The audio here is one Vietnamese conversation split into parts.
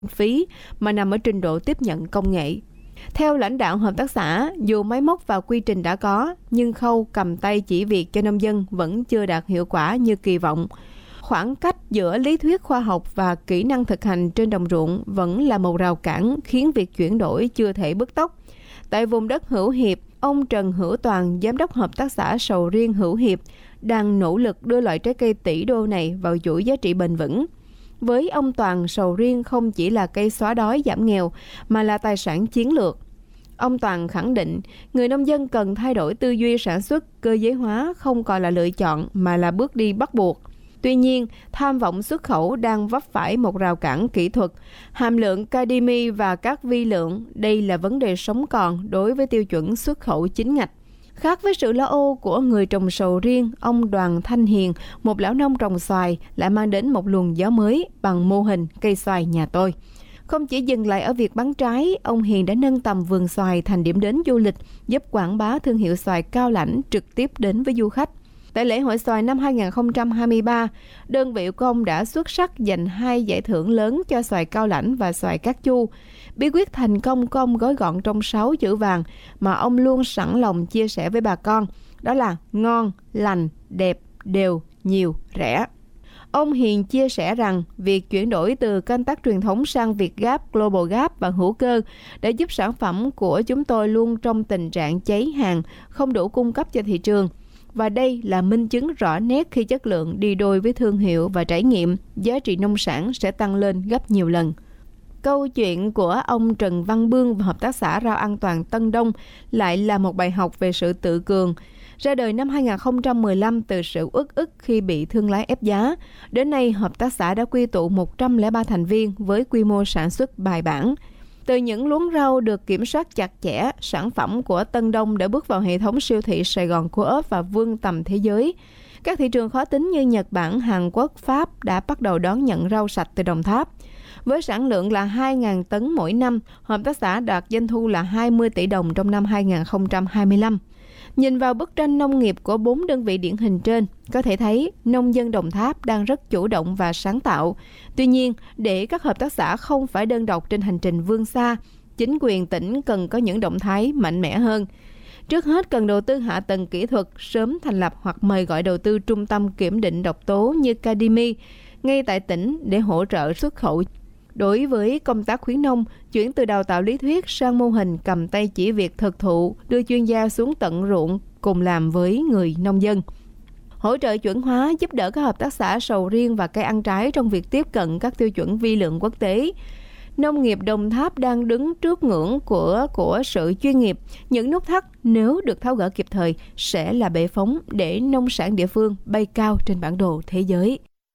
phí mà nằm ở trình độ tiếp nhận công nghệ. Theo lãnh đạo hợp tác xã, dù máy móc và quy trình đã có, nhưng khâu cầm tay chỉ việc cho nông dân vẫn chưa đạt hiệu quả như kỳ vọng. Khoảng cách giữa lý thuyết khoa học và kỹ năng thực hành trên đồng ruộng vẫn là một rào cản khiến việc chuyển đổi chưa thể bứt tốc. Tại vùng đất Hữu Hiệp, ông Trần Hữu Toàn, giám đốc hợp tác xã sầu riêng Hữu Hiệp, đang nỗ lực đưa loại trái cây tỷ đô này vào chuỗi giá trị bền vững. Với ông Toàn, sầu riêng không chỉ là cây xóa đói giảm nghèo mà là tài sản chiến lược. Ông Toàn khẳng định, người nông dân cần thay đổi tư duy sản xuất, cơ giới hóa không còn là lựa chọn mà là bước đi bắt buộc. Tuy nhiên, tham vọng xuất khẩu đang vấp phải một rào cản kỹ thuật, hàm lượng cadimi và các vi lượng. Đây là vấn đề sống còn đối với tiêu chuẩn xuất khẩu chính ngạch. Khác với sự lo âu của người trồng sầu riêng, ông Đoàn Thanh Hiền, một lão nông trồng xoài, lại mang đến một luồng gió mới bằng mô hình cây xoài nhà tôi. Không chỉ dừng lại ở việc bán trái, ông Hiền đã nâng tầm vườn xoài thành điểm đến du lịch, giúp quảng bá thương hiệu xoài Cao Lãnh trực tiếp đến với du khách. Tại lễ hội xoài năm 2023, đơn vị của ông đã xuất sắc giành 2 giải thưởng lớn cho xoài Cao Lãnh và xoài Cát Chu. Bí quyết thành công của ông gói gọn trong 6 chữ vàng mà ông luôn sẵn lòng chia sẻ với bà con. Đó là ngon, lành, đẹp, đều, nhiều, rẻ. Ông Hiền chia sẻ rằng việc chuyển đổi từ canh tác truyền thống sang Việt Gap, Global Gap và hữu cơ đã giúp sản phẩm của chúng tôi luôn trong tình trạng cháy hàng, không đủ cung cấp cho thị trường. Và đây là minh chứng rõ nét khi chất lượng đi đôi với thương hiệu và trải nghiệm, giá trị nông sản sẽ tăng lên gấp nhiều lần. Câu chuyện của ông Trần Văn Bương và Hợp tác xã Rau An Toàn Tân Đông lại là một bài học về sự tự cường. Ra đời năm 2015 từ sự uất ức khi bị thương lái ép giá, đến nay hợp tác xã đã quy tụ 103 thành viên với quy mô sản xuất bài bản. Từ những luống rau được kiểm soát chặt chẽ, sản phẩm của Tân Đông đã bước vào hệ thống siêu thị Sài Gòn Co-op và vươn tầm thế giới. Các thị trường khó tính như Nhật Bản, Hàn Quốc, Pháp đã bắt đầu đón nhận rau sạch từ Đồng Tháp. Với sản lượng là 2.000 tấn mỗi năm, hợp tác xã đạt doanh thu là 20 tỷ đồng trong năm 2025. Nhìn vào bức tranh nông nghiệp của 4 đơn vị điển hình trên, có thể thấy nông dân Đồng Tháp đang rất chủ động và sáng tạo. Tuy nhiên, để các hợp tác xã không phải đơn độc trên hành trình vươn xa, chính quyền tỉnh cần có những động thái mạnh mẽ hơn. Trước hết cần đầu tư hạ tầng kỹ thuật, sớm thành lập hoặc mời gọi đầu tư trung tâm kiểm định độc tố như Cadimi ngay tại tỉnh để hỗ trợ xuất khẩu. Đối với công tác khuyến nông, chuyển từ đào tạo lý thuyết sang mô hình cầm tay chỉ việc thực thụ, đưa chuyên gia xuống tận ruộng cùng làm với người nông dân. Hỗ trợ chuẩn hóa giúp đỡ các hợp tác xã sầu riêng và cây ăn trái trong việc tiếp cận các tiêu chuẩn vi lượng quốc tế. Nông nghiệp Đồng Tháp đang đứng trước ngưỡng của sự chuyên nghiệp. Những nút thắt nếu được tháo gỡ kịp thời sẽ là bệ phóng để nông sản địa phương bay cao trên bản đồ thế giới.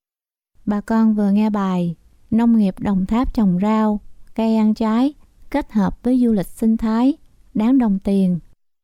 Bà con vừa nghe bài Nông nghiệp Đồng Tháp trồng rau, cây ăn trái kết hợp với du lịch sinh thái, đáng đồng tiền.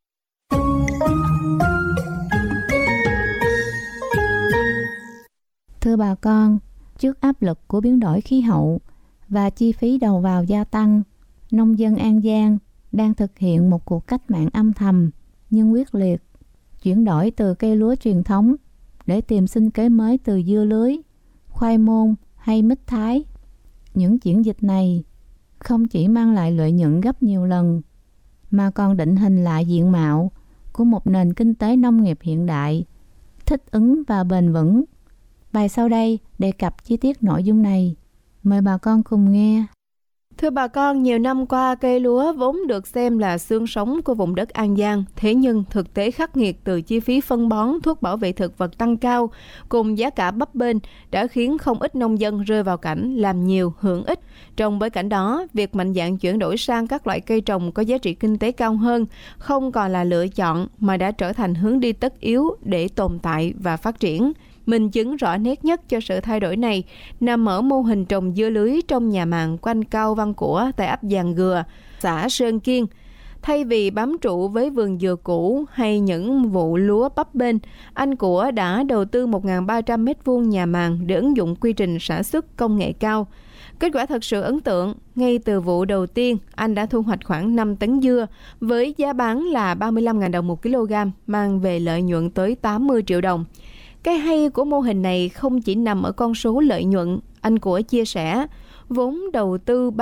Thưa bà con, trước áp lực của biến đổi khí hậu và chi phí đầu vào gia tăng, nông dân An Giang đang thực hiện một cuộc cách mạng âm thầm nhưng quyết liệt, chuyển đổi từ cây lúa truyền thống để tìm sinh kế mới từ dưa lưới, khoai môn hay mít thái. Những chuyển dịch này không chỉ mang lại lợi nhuận gấp nhiều lần, mà còn định hình lại diện mạo của một nền kinh tế nông nghiệp hiện đại, thích ứng và bền vững. Bài sau đây đề cập chi tiết nội dung này. Mời bà con cùng nghe. Thưa bà con, nhiều năm qua cây lúa vốn được xem là xương sống của vùng đất An Giang, thế nhưng thực tế khắc nghiệt từ chi phí phân bón, thuốc bảo vệ thực vật tăng cao cùng giá cả bấp bênh đã khiến không ít nông dân rơi vào cảnh làm nhiều hưởng ít. Trong bối cảnh đó, việc mạnh dạn chuyển đổi sang các loại cây trồng có giá trị kinh tế cao hơn không còn là lựa chọn mà đã trở thành hướng đi tất yếu để tồn tại và phát triển. Minh chứng rõ nét nhất cho sự thay đổi này nằm ở mô hình trồng dưa lưới trong nhà màng quanh Cao Văn Của tại ấp Giàng Gừa, xã Sơn Kiên. Thay vì bám trụ với vườn dừa cũ hay những vụ lúa bấp bênh, anh Của đã đầu tư 1.300 m2 nhà màng để ứng dụng quy trình sản xuất công nghệ cao. Kết quả thật sự ấn tượng, ngay từ vụ đầu tiên, anh đã thu hoạch khoảng 5 tấn dưa với giá bán là 35.000 đồng 1 kg, mang về lợi nhuận tới 80 triệu đồng. Cái hay của mô hình này không chỉ nằm ở con số lợi nhuận, anh Của chia sẻ, Vốn đầu tư